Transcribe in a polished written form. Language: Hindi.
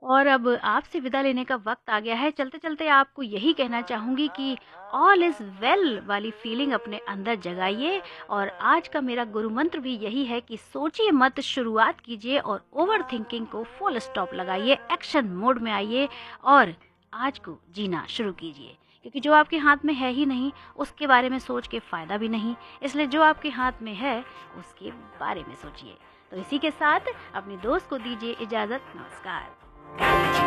और अब आपसे विदा लेने का वक्त आ गया है। चलते चलते आपको यही कहना चाहूँगी कि ऑल इज़ वेल वाली फीलिंग अपने अंदर जगाइए। और आज का मेरा गुरु मंत्र भी यही है कि सोचिए मत, शुरुआत कीजिए और ओवर थिंकिंग को फुल स्टॉप लगाइए, एक्शन मोड में आइए और आज को जीना शुरू कीजिए। क्योंकि जो आपके हाथ में है ही नहीं, उसके बारे में सोच के फ़ायदा भी नहीं। इसलिए जो आपके हाथ में है उसके बारे में सोचिए। तो इसी के साथ अपने दोस्त को दीजिए इजाज़त। नमस्कार।